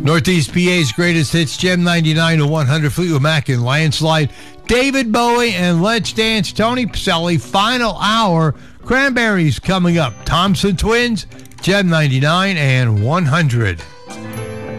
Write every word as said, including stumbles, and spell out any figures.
Northeast P A's greatest hits, Gem ninety-nine to one hundred, Fleetwood Mac and Landslide, David Bowie and Let's Dance, Tony Pacelli, Final Hour, Cranberries coming up, Thompson Twins, Gem ninety-nine and one hundred.